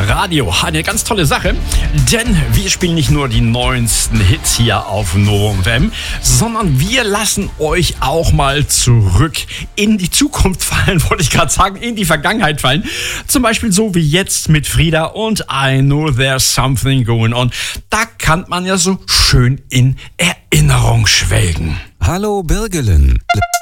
Radio. Eine ganz tolle Sache, denn wir spielen nicht nur die neuesten Hits hier auf Novum FM, sondern wir lassen euch auch mal zurück in die Zukunft fallen, wollte ich gerade sagen, in die Vergangenheit fallen. Zum Beispiel so wie jetzt mit Frieda und I Know There's Something Going On. Da kann man ja so schön in Erinnerung schwelgen. Hallo Birgelen.